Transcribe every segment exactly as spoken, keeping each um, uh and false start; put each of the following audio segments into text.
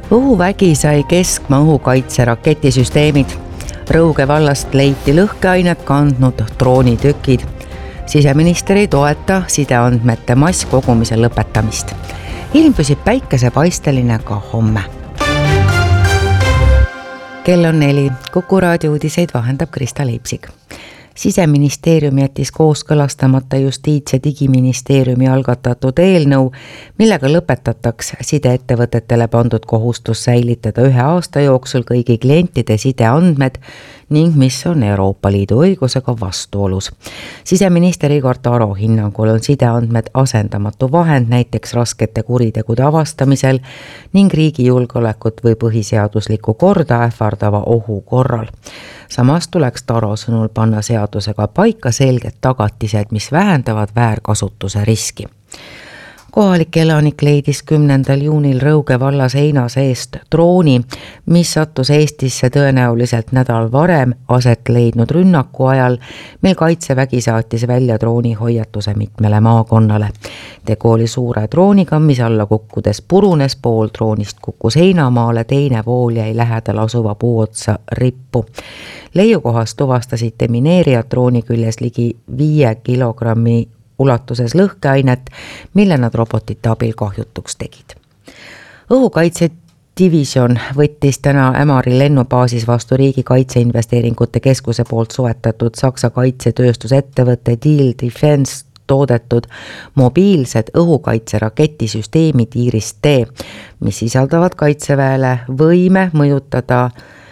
Õhuvägi sai keskmaa õhukaitse raketisüsteemid. Rõuge vallast leiti lõhkeainet kandnud droonitükid. Siseminister ei toeta sideandmete masskogumise lõpetamist. Ilm püsib päikesepaisteline ka homme. Kell on neli. Kuku raadio uudiseid vahendab Krista Leipsig. Siseministeerium jättis kooskõlastamata Justiits- ja Digiministeeriumi algatatud eelnõu, millega lõpetatakse sideettevõtetele pandud kohustus säilitada ühe aasta jooksul kõigi klientide sideandmed ning mis on Euroopa Liidu õigusega vastuolus. Siseminister Igor Taro hinnangul on sideandmed asendamatu vahend näiteks raskete kuritegude avastamisel ning riigi julgeolekut või põhiseaduslikku korda ähvardava ohu korral. Samas tuleks Taro sõnul panna seadusega paika selged tagatised, mis vähendavad väärkasutuse riski. Kohalik elanik leidis kümnendal juunil Rõuge vallas heina seest drooni, mis sattus Eestisse tõenäoliselt nädal varem aset leidnud rünnaku ajal, mil kaitsevägi saatis välja drooni hoiatuse mitmele maakonnale. Tegu oli suure drooniga, mis alla kukkudes purunes, pool droonist kukkus heinamaale, teine pool jäi lähedal asuva puu otsa rippu. Leiukohas tuvastasid demineerijad drooni küljes ligi viie kilogrammi ulatuses lõhkeainet, mille nad robotite abil kahjutuks tegid. Õhukaitse division võttis täna Ämari lennubaasis vastu riigi kaitseinvesteeringute keskuse poolt soetatud Saksa kaitsetööstusettevõtte Diehl Defense toodetud mobiilsed õhukaitse raketisüsteemid Iris-T, mis sisaldavad kaitseväele võime mõjutada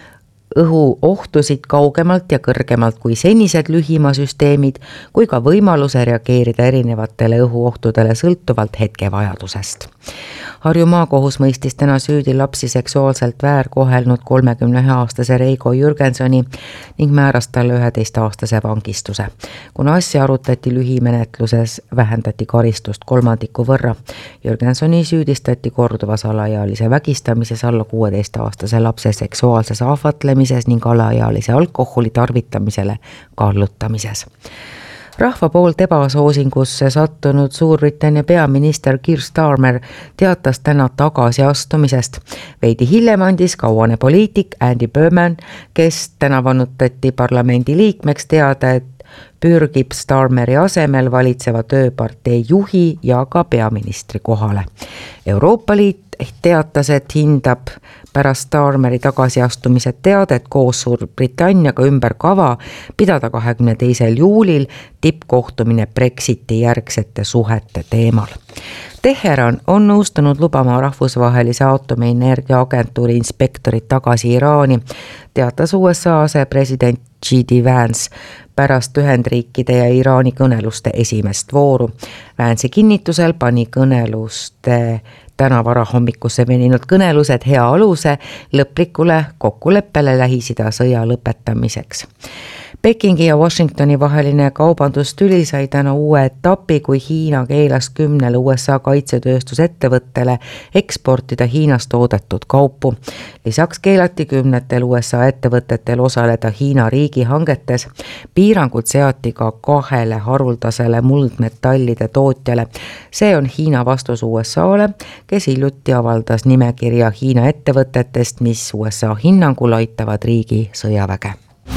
õhuohtusid kaugemalt ja kõrgemalt kui senised lühimaasüsteemid, kui ka võimaluse reageerida erinevatele õhuohtudele sõltuvalt hetkevajadusest. Harju maakohus mõistis täna süüdi lapsi seksuaalselt väärkohelnud kolmekümne ühe aastase Reigo Jürgensoni ning määras talle üheteist aastase vangistuse. Kuna asja arutati lühimenetluses, vähendati karistust kolmandiku võrra. Jürgensoni süüdistati korduvas alaealise vägistamises, alla kuueteist aastase lapse seksuaalses ahvatlemises ning alaealise alkoholi tarvitamisele kallutamises. Rahva poolt ebasoosingusse sattunud Suurbritannia peaminister Keir Starmer teatas täna tagasi astumisest. Veidi hiljem andis kauane poliitik Andy Burnham, kes täna vannutati parlamendi liikmeks, teada, et pürgib Starmeri asemel valitseva tööpartei juhi ja ka peaministri kohale. Euroopa Liit teatas, et hindab pärast Starmeri tagasiastumise teadet koos Suurbritanniaga ümber kava pidada kahekümne teisel juulil tippkohtumine Brexiti järgsete suhete teemal. Teheran on nõustunud lubama rahvusvahelise aatomienergia agentuuri inspektorit tagasi Iraani, teatas U S A asepresident J D Vance pärast Ühendriikide ja Iraani kõneluste esimest vooru. Vance'i kinnitusel pani kõneluste täna varahommikusse veninud kõnelused hea aluse lõplikule kokkuleppele Lähis-Ida sõja lõpetamiseks. Pekingi ja Washingtoni vaheline kaubandustüli sai täna uue etapi, kui Hiina keelas kümnele U S A kaitsetööstusettevõttele eksportida Hiinast toodetud kaupu. Lisaks keelati kümnetel U S A ettevõtetel osaleda Hiina riigihangetes. Piirangud seati ka kahele haruldasele muldmetallide tootjale. See on Hiina vastus U S A-le, kes hiljuti avaldas nimekirja Hiina ettevõtetest, mis U S A hinnangul aitavad riigi sõjaväge.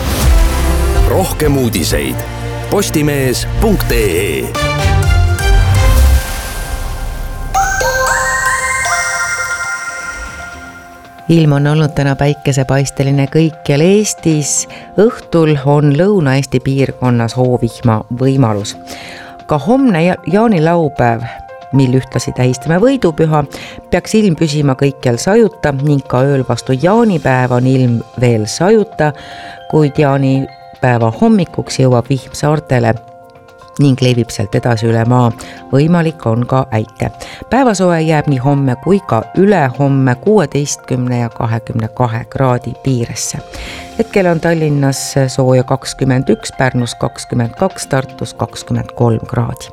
Rohkem uudiseid postimees punkt ee. Ilm on olnud täna päikesepaisteline kõikjal Eestis. Õhtul on Lõuna-Eesti piirkonnas hoovihma võimalus. Ka homne jaanilaupäev, mil ühtlasi tähistame võidupüha, peaks ilm püsima kõikjal sajuta ning ka ööl vastu jaanipäev on ilm veel sajuta, kuid jaani päeva hommikuks jõuab vihm saartele ning levib sealt edasi üle maa. Võimalik on ka äike. Päevasoe jääb nii homme kui ka üle homme kuueteistkümne ja kahekümne kahe kraadi piiresse. Hetkel on Tallinnas sooja kakskümmend üks, Pärnus kakskümmend kaks, Tartus kakskümmend kolm kraadi.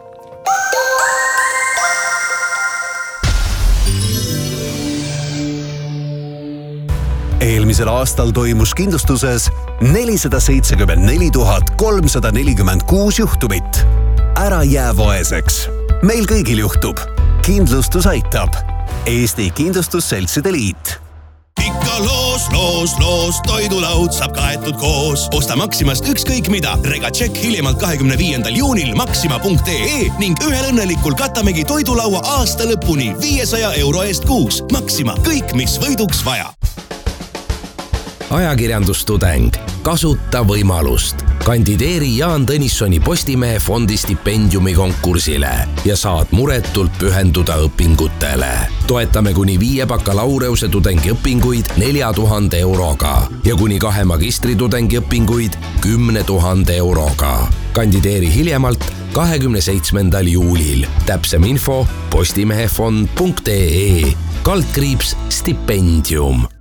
Eelmisel aastal toimus kindlustuses nelisada seitsekümmend neli tuhat kolmsada nelikümmend kuus juhtumit. Ära jää vaeseks. Meil kõigil juhtub. Kindlustus aitab. Eesti Kindlustusseltside Liit. loos, loos, loos, toidulaud saab kaetud koos. Osta Maximast ükskõik mida. Regatšekk hiljemalt kahekümne viiendal juunil maxima punkt ee ning ühel õnnelikul katamegi toidulaua aasta lõpuni viiesaja euro eest kuus. Maxima, kõik mis võiduks vaja. Ajakirjandustudeng. Kasuta võimalust. Kandideeri Jaan Tõnissoni Postimehe fondi stipendiumi konkursile ja saad muretult pühenduda õpingutele. Toetame kuni viie bakalaureuse tudengi õpinguid nelja tuhande euroga ja kuni kahe magistritudengi õpinguid kümne tuhande euroga. Kandideeri hiljemalt kahekümne seitsmendal juulil. Täpsem info postimehefond punkt ee kaldkriips stipendium.